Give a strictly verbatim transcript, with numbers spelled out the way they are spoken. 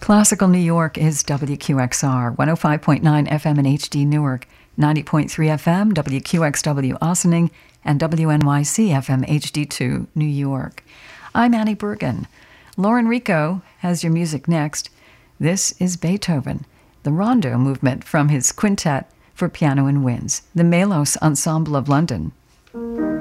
Classical New York is W Q X R, one oh five point nine F M in H D Newark, ninety point three F M, W Q X W Ossining, and W N Y C F M H D two New York. I'm Annie Bergen. Lauren Rico has your music next. This is Beethoven, the Rondo movement from his quintet for piano and winds, the Melos Ensemble of London.